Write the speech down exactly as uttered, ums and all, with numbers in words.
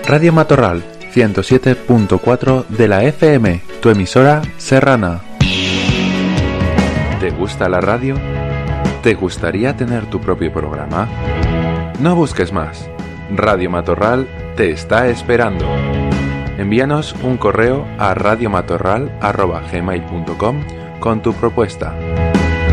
Radio Matorral, ciento siete punto cuatro de la F M, tu emisora serrana. ¿Te gusta la radio? ¿Te gustaría tener tu propio programa? No busques más. Radio Matorral te está esperando. Envíanos un correo a radiomatorral arroba gmail punto com con tu propuesta.